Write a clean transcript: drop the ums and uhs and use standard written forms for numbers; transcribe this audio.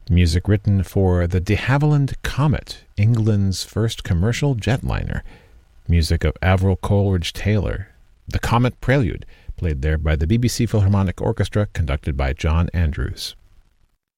Music written for the de Havilland Comet, England's first commercial jetliner. Music of Avril Coleridge-Taylor. The Comet Prelude, played there by the BBC Philharmonic Orchestra, conducted by John Andrews.